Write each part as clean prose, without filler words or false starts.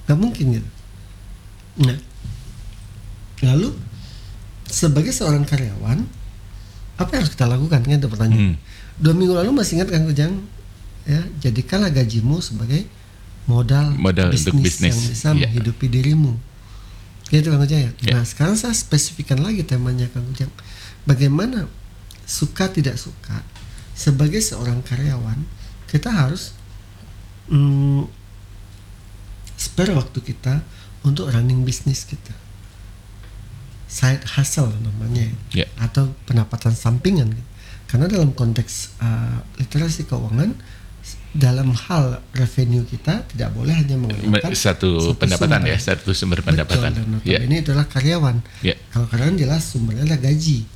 nggak mungkin gitu. Nah, lalu sebagai seorang karyawan, apa yang harus kita lakukan kan itu pertanyaan. 2 minggu lalu masih ingat Kang Ujang, ya, jadikanlah gajimu sebagai modal untuk bisnis yang bisa menghidupi dirimu. Gitu Kang Ujang ya. Nah, sekarang saya spesifikkan lagi temanya Kang Ujang. Bagaimana suka tidak suka sebagai seorang karyawan kita harus spare waktu kita untuk running bisnis kita, side hustle namanya, atau pendapatan sampingan gitu. Karena dalam konteks literasi keuangan, dalam hal revenue kita tidak boleh hanya menggunakan satu pendapatan sumber. Satu sumber pendapatan. Betul, dan ini adalah karyawan. Kalau karyawan jelas sumbernya adalah gaji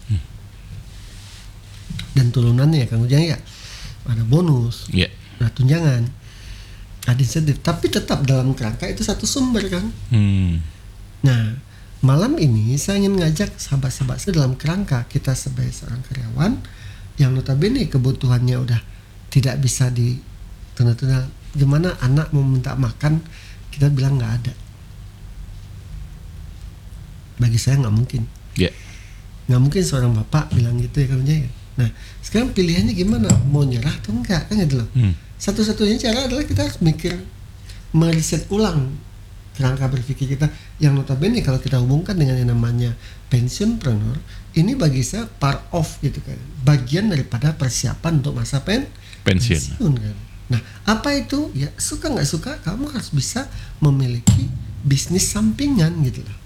dan turunannya Kang Ujang ya, ada bonus, ada tunjangan, ada insentif, tapi tetap dalam kerangka itu satu sumber kan. Nah, malam ini saya ingin ngajak sahabat-sahabat saya dalam kerangka kita sebagai seorang karyawan yang notabene kebutuhannya udah tidak bisa ditunda-tunda. Gimana anak mau minta makan, kita bilang nggak ada. Bagi saya nggak mungkin. Nggak mungkin seorang bapak bilang gitu ya kan. Nah, sekarang pilihannya gimana? Mau nyerah atau enggak? Kan gitu loh. Satu-satunya cara adalah kita harus mikir, meriset ulang kerangka berpikir kita yang notabene kalau kita hubungkan dengan yang namanya pensiunpreneur, ini bagi saya part of gitu kan, bagian daripada persiapan untuk masa pensiun kan. Nah, apa itu? Ya suka nggak suka, kamu harus bisa memiliki bisnis sampingan gitu loh.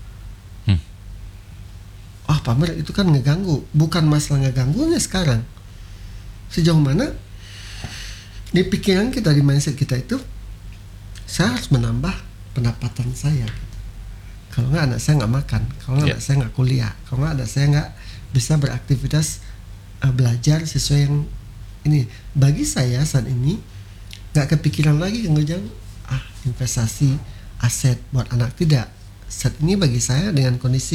Pak Mer, itu kan ngeganggu. Bukan masalah ngeganggunya sekarang. Sejauh mana di pikiran kita, di mindset kita itu, saya harus menambah pendapatan saya. Kalau nggak anak saya nggak makan, kalau nggak anak saya nggak kuliah, kalau nggak anak saya nggak bisa beraktivitas belajar sesuai yang ini. Bagi saya saat ini nggak kepikiran lagi Kang investasi aset buat anak, tidak. Saat ini bagi saya dengan kondisi